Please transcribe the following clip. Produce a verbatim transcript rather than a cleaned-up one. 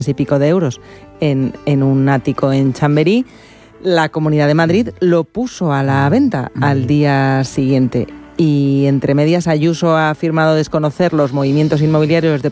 y pico de euros en, en un ático en Chamberí. La Comunidad de Madrid lo puso a la venta al día siguiente. Y entre medias, Ayuso ha afirmado desconocer los movimientos inmobiliarios de